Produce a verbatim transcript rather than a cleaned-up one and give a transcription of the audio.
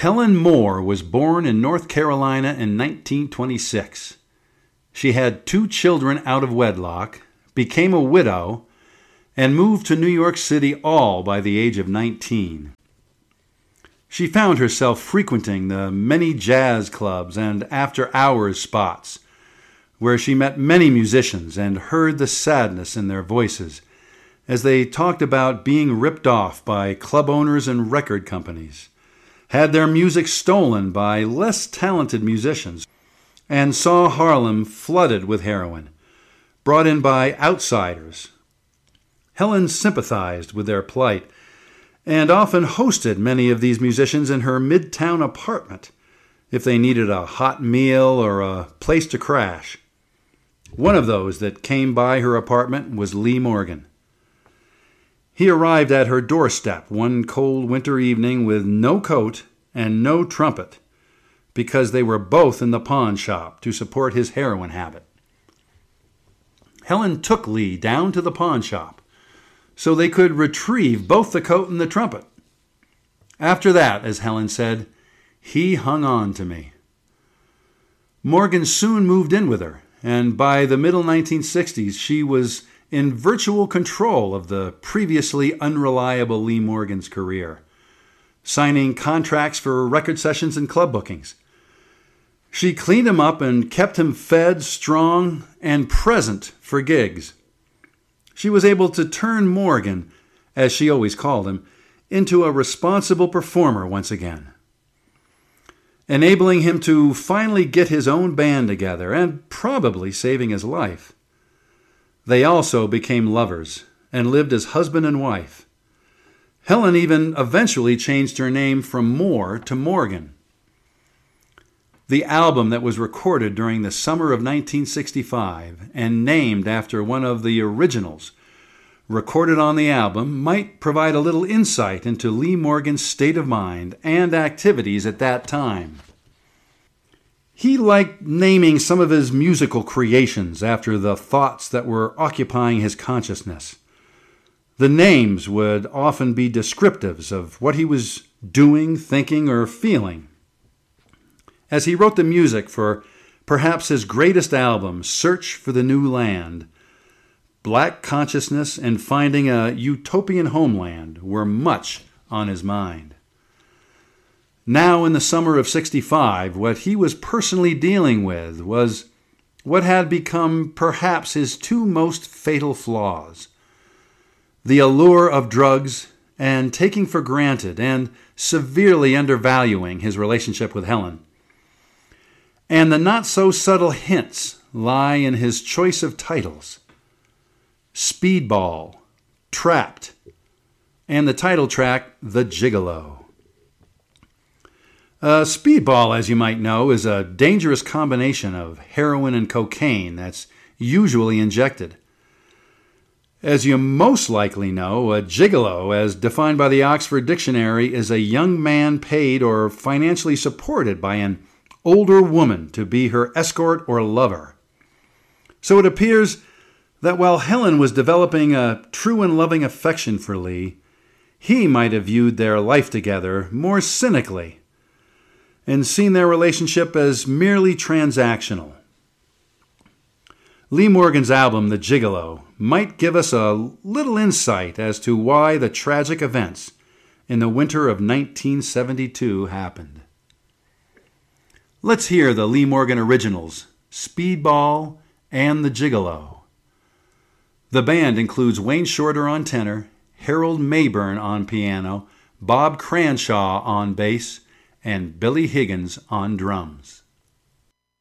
Helen Moore was born in North Carolina in nineteen twenty-six. She had two children out of wedlock, became a widow, and moved to New York City all by the age of nineteen. She found herself frequenting the many jazz clubs and after-hours spots, where she met many musicians and heard the sadness in their voices as they talked about being ripped off by club owners and record companies, had their music stolen by less talented musicians, and saw Harlem flooded with heroin, brought in by outsiders. Helen sympathized with their plight and often hosted many of these musicians in her midtown apartment if they needed a hot meal or a place to crash. One of those that came by her apartment was Lee Morgan. He arrived at her doorstep one cold winter evening with no coat and no trumpet, because they were both in the pawn shop to support his heroin habit. Helen took Lee down to the pawn shop so they could retrieve both the coat and the trumpet. After that, as Helen said, he hung on to me. Morgan soon moved in with her, and by the middle nineteen sixties, she was in virtual control of the previously unreliable Lee Morgan's career, signing contracts for record sessions and club bookings. She cleaned him up and kept him fed, strong, and present for gigs. She was able to turn Morgan, as she always called him, into a responsible performer once again, enabling him to finally get his own band together and probably saving his life. They also became lovers and lived as husband and wife. Helen even eventually changed her name from Moore to Morgan. The album that was recorded during the summer of nineteen sixty-five and named after one of the originals recorded on the album might provide a little insight into Lee Morgan's state of mind and activities at that time. He liked naming some of his musical creations after the thoughts that were occupying his consciousness. The names would often be descriptives of what he was doing, thinking, or feeling. As he wrote the music for perhaps his greatest album, Search for the New Land, black consciousness and finding a utopian homeland were much on his mind. Now in the summer of sixty-five, what he was personally dealing with was what had become perhaps his two most fatal flaws: the allure of drugs and taking for granted and severely undervaluing his relationship with Helen. And the not-so-subtle hints lie in his choice of titles: Speedball, Trapped, and the title track, The Gigolo. A speedball, as you might know, is a dangerous combination of heroin and cocaine that's usually injected. As you most likely know, a gigolo, as defined by the Oxford Dictionary, is a young man paid or financially supported by an older woman to be her escort or lover. So it appears that while Helen was developing a true and loving affection for Lee, he might have viewed their life together more cynically and seen their relationship as merely transactional. Lee Morgan's album, The Gigolo, might give us a little insight as to why the tragic events in the winter of nineteen seventy-two happened. Let's hear the Lee Morgan originals, Speedball and The Gigolo. The band includes Wayne Shorter on tenor, Harold Mayburn on piano, Bob Cranshaw on bass, and Billy Higgins on drums.